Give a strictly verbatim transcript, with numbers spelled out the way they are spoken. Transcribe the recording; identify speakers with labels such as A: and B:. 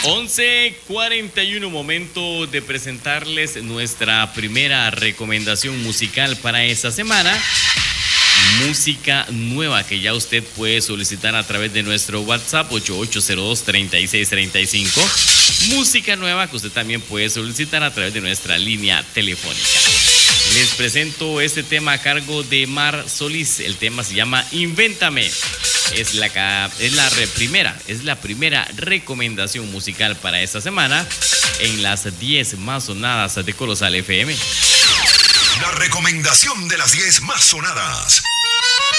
A: once cuarenta y uno, momento de presentarles nuestra primera recomendación musical para esta semana. Música nueva que ya usted puede solicitar a través de nuestro WhatsApp ocho ocho cero dos, tres seis tres cinco. Música nueva que usted también puede solicitar a través de nuestra línea telefónica. Les presento este tema a cargo de Mar Solís. El tema se llama Invéntame. Es la, es la re, primera, es la primera recomendación musical para esta semana en las diez más sonadas de Colosal F M.
B: La recomendación de las diez más sonadas.